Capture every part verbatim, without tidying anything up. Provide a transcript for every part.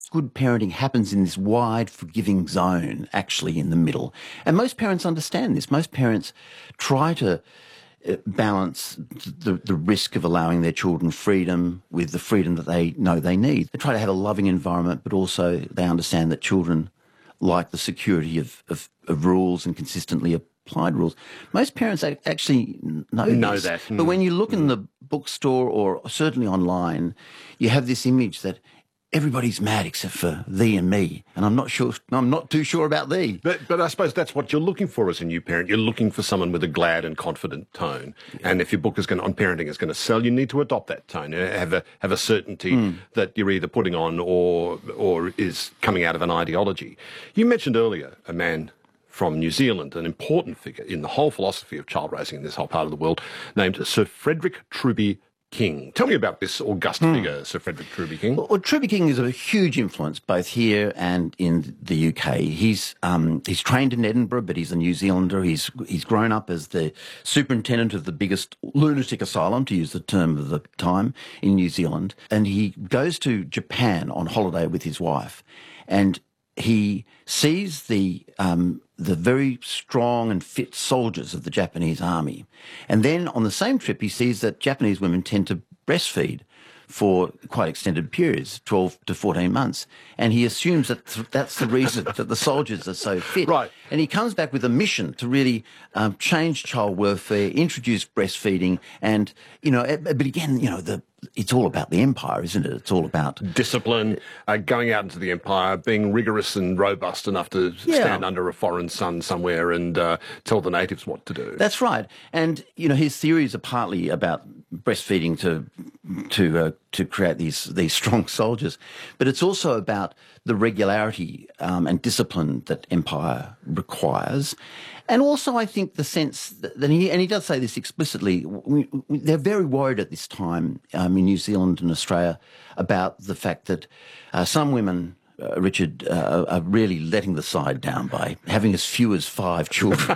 good parenting happens in this wide, forgiving zone, actually in the middle. And most parents understand this. Most parents try to uh, balance the, the risk of allowing their children freedom with the freedom that they know they need. They try to have a loving environment, but also they understand that children like the security of, of, of rules and consistently applied rules. Most parents actually know, know this. that. Mm. But when you look mm. in the bookstore or certainly online, you have this image that everybody's mad except for thee and me, and I'm not sure. I'm not too sure about thee. But, but I suppose that's what you're looking for as a new parent. You're looking for someone with a glad and confident tone. Yeah. And if your book is going to, on parenting is going to sell, you need to adopt that tone. Have a have a certainty mm. that you're either putting on or or is coming out of an ideology. You mentioned earlier a man from New Zealand, an important figure in the whole philosophy of child raising in this whole part of the world, named Sir Frederick Truby King. Tell me about this august mm. figure, Sir Frederick Truby King. Well, well, Truby King is a huge influence both here and in the U K. He's um, he's trained in Edinburgh, but he's a New Zealander. He's he's grown up as the superintendent of the biggest lunatic asylum, to use the term of the time, in New Zealand. And he goes to Japan on holiday with his wife, and he sees the um, the very strong and fit soldiers of the Japanese army. And then on the same trip, he sees that Japanese women tend to breastfeed for quite extended periods, twelve to fourteen months. And he assumes that th- that's the reason that the soldiers are so fit. Right. And he comes back with a mission to really um, change child welfare, introduce breastfeeding, and, you know, but again, you know, the it's all about the empire, isn't it? It's all about discipline, uh, going out into the empire, being rigorous and robust enough to yeah. stand under a foreign sun somewhere and uh, tell the natives what to do. That's right. And, you know, his theories are partly about breastfeeding to to uh, to create these these strong soldiers, but it's also about the regularity um, and discipline that empire requires. And also, I think the sense that, that he, and he does say this explicitly, we, we, they're very worried at this time um, in New Zealand and Australia about the fact that uh, some women, uh, Richard, uh, are really letting the side down by having as few as five children.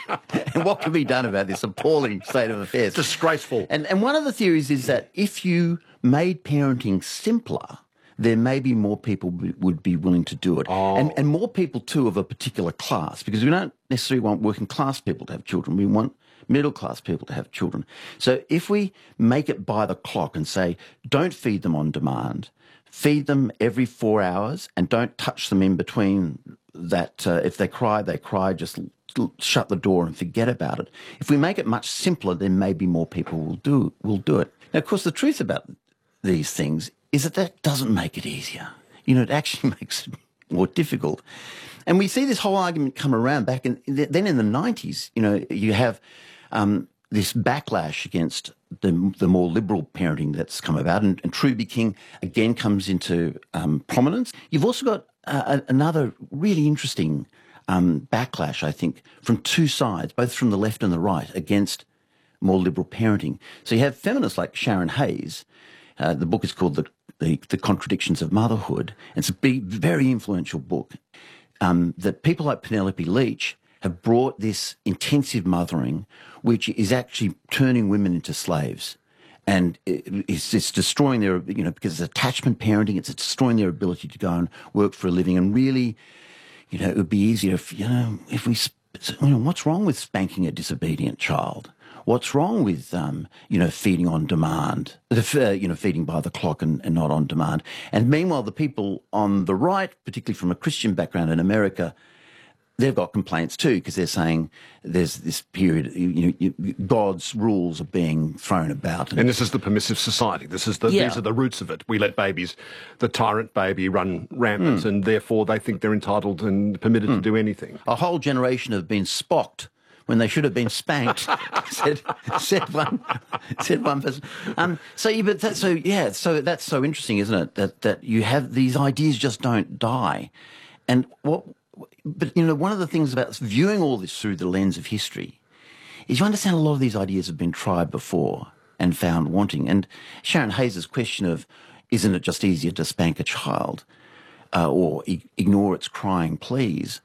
And what can be done about this appalling state of affairs? Disgraceful. And, and one of the theories is that if you made parenting simpler, there may be more people w- would be willing to do it. Oh. And, and more people, too, of a particular class, because we don't necessarily want working class people to have children. We want middle class people to have children. So if we make it by the clock and say, don't feed them on demand, feed them every four hours and don't touch them in between that. Uh, if they cry, they cry, just l- shut the door and forget about it. If we make it much simpler, then maybe more people will do, will do it. Now, of course, the truth about these things is that that doesn't make it easier. You know, it actually makes it more difficult. And we see this whole argument come around back in, then in the nineties, you know, you have um, this backlash against the, the more liberal parenting that's come about, and, and Truby King again comes into um, prominence. You've also got uh, another really interesting um, backlash, I think, from two sides, both from the left and the right, against more liberal parenting. So you have feminists like Sharon Hayes. Uh, the book is called the, the The Contradictions of Motherhood. It's a big, very influential book um, that people like Penelope Leach have brought this intensive mothering, which is actually turning women into slaves. And it's, it's destroying their, you know, because it's attachment parenting, it's destroying their ability to go and work for a living. And really, you know, it would be easier if, you know, if we, you know, what's wrong with spanking a disobedient child? What's wrong with, um, you know, feeding on demand, uh, you know, feeding by the clock and, and not on demand? And meanwhile, the people on the right, particularly from a Christian background in America, they've got complaints too, because they're saying there's this period, you know, God's rules are being thrown about. And, and this is the permissive society. This is the, yeah. These are the roots of it. We let babies, the tyrant baby, run rampant, mm. and therefore they think they're entitled and permitted mm. to do anything. A whole generation have been spocked when they should have been spanked, said, said one said one person. Um, so, yeah, but that, so yeah, so that's so interesting, isn't it? That that you have these ideas just don't die, and what. But you know, one of the things about viewing all this through the lens of history is you understand a lot of these ideas have been tried before and found wanting. And Sharon Hayes' question of isn't it just easier to spank a child uh, or i- ignore its crying pleas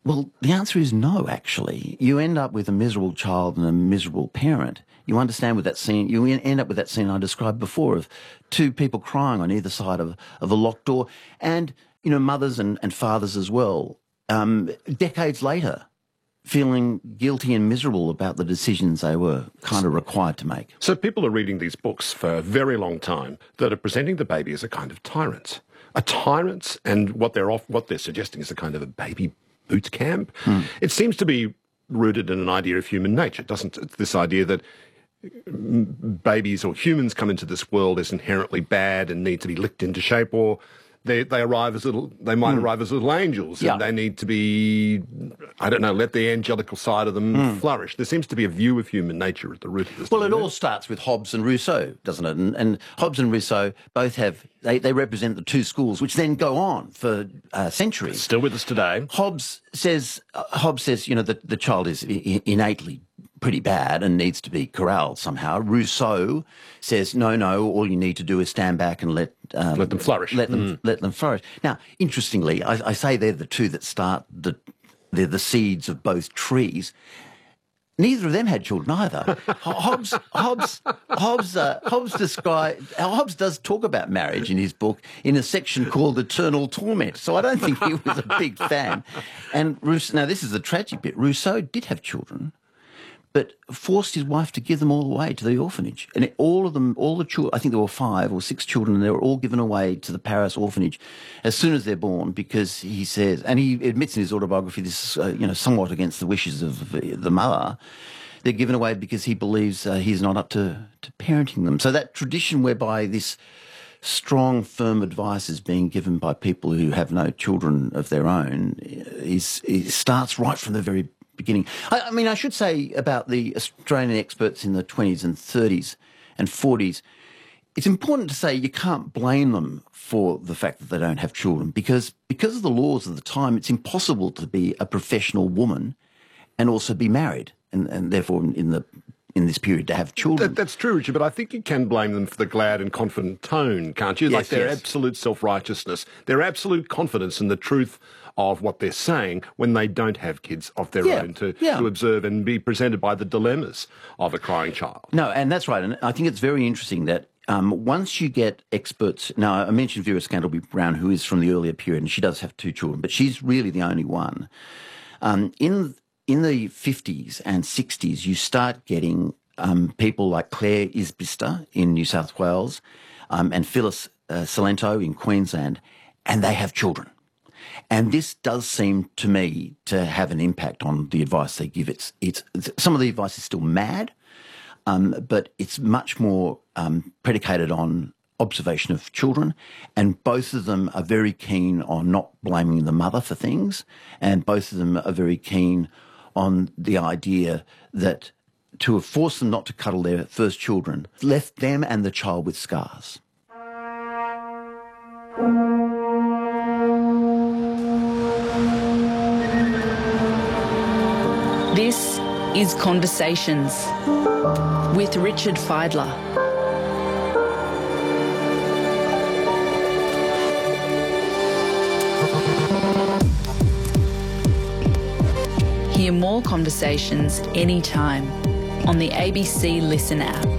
Well, the answer is no, actually. You end up with a miserable child and a miserable parent. You understand with that scene, you end up with that scene I described before of two people crying on either side of, of a locked door, and, you know, mothers and, and fathers as well, um, decades later, feeling guilty and miserable about the decisions they were kind of required to make. So people are reading these books for a very long time that are presenting the baby as a kind of tyrant. A tyrant, and what they're off, what they're suggesting is a kind of a baby boot camp. Mm. It seems to be rooted in an idea of human nature, doesn't it? This idea that babies or humans come into this world as inherently bad and need to be licked into shape, or they they arrive as little, they might mm. arrive as little angels, yeah. and they need to be, I don't know, let the angelical side of them mm. flourish. There seems to be a view of human nature at the root of this. Well, it all starts with Hobbes and Rousseau, doesn't it? And, and Hobbes and Rousseau both have, they, they represent the two schools, which then go on for uh, centuries. Still with us today. Hobbes says, uh, Hobbes says, you know, that the child is I- innately pretty bad and needs to be corralled somehow. Rousseau says, no, no, all you need to do is stand back and let um, let them flourish. Let them mm. let them flourish. Now, interestingly, I, I say they're the two that start the they're the seeds of both trees. Neither of them had children either. Hobbes, Hobbes, Hobbes, uh, Hobbes describe, Hobbes does talk about marriage in his book in a section called Eternal Torment. So I don't think he was a big fan. And Rousseau, now this is the tragic bit. Rousseau did have children, but forced his wife to give them all away to the orphanage. And it, all of them, all the children, I think there were five or six children, and they were all given away to the Paris orphanage as soon as they're born, because he says, and he admits in his autobiography, this is, uh, you know, somewhat against the wishes of the mother, they're given away because he believes uh, he's not up to, to parenting them. So that tradition whereby this strong, firm advice is being given by people who have no children of their own is, is starts right from the very beginning. I, I mean, I should say about the Australian experts in the twenties and thirties and forties, it's important to say you can't blame them for the fact that they don't have children, because because of the laws of the time, it's impossible to be a professional woman and also be married, and, and therefore in the in this period to have children. That, that's true, Richard, but I think you can blame them for the glad and confident tone, can't you? Yes, like their yes. absolute self-righteousness, their absolute confidence in the truth of what they're saying when they don't have kids of their yeah, own to, yeah. to observe and be presented by the dilemmas of a crying child. No, and that's right. And I think it's very interesting that um, once you get experts... Now, I mentioned Vera Scantlebury-Brown, who is from the earlier period, and she does have two children, but she's really the only one. Um, in, in the fifties and sixties, you start getting um, people like Claire Isbister in New South Wales um, and Phyllis uh, Salento in Queensland, and they have children. And this does seem to me to have an impact on the advice they give. It's, it's, it's some of the advice is still mad, um, but it's much more um, predicated on observation of children, and both of them are very keen on not blaming the mother for things, and both of them are very keen on the idea that to have forced them not to cuddle their first children left them and the child with scars. This is Conversations with Richard Fidler. Hear more conversations anytime on the A B C Listen app.